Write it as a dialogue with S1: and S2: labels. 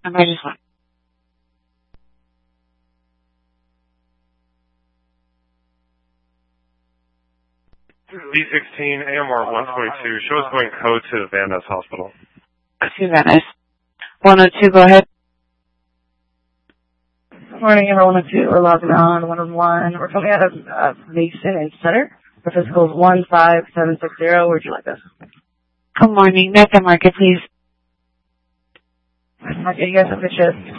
S1: Emergency 1.
S2: B16, AMR 122. Show us going code to Van Ness Hospital.
S1: To Van Ness. 102, go ahead.
S3: Good morning, AMR 102. We're logging on 101. We're coming out of Mason and Center. The physical is 15760. Where'd you like us?
S1: Good morning. Mecca Market, please.
S3: Okay, you guys have a good shift.